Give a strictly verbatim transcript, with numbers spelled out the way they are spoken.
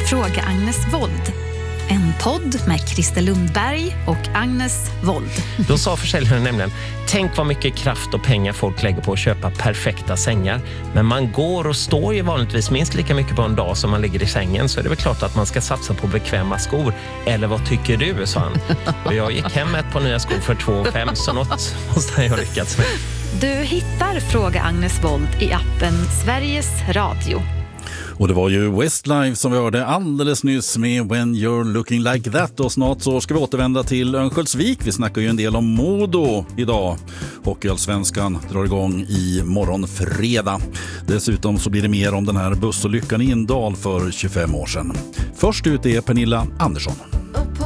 Fråga Agnes Wold. En podd med Christer Lundberg och Agnes Wold. Då sa försäljaren nämligen: tänk vad mycket kraft och pengar folk lägger på att köpa perfekta sängar. Men man går och står ju vanligtvis minst lika mycket på en dag som man ligger i sängen. Så är det väl klart att man ska satsa på bekväma skor. Eller vad tycker du, sa han. Och jag gick hem med ett par nya skor för två fem, så något måste jag ha lyckats med. Du hittar Fråga Agnes Wold i appen Sveriges Radio. Och det var ju Westlife som vi hörde alldeles nyss med When You're Looking Like That. Och snart så ska vi återvända till Örnsköldsvik. Vi snackar ju en del om Modo idag. Hockeyallsvenskan drar igång i morgon fredag. Dessutom så blir det mer om den här bussolyckan i Indal för tjugofem år sedan. Först ut är Pernilla Andersson.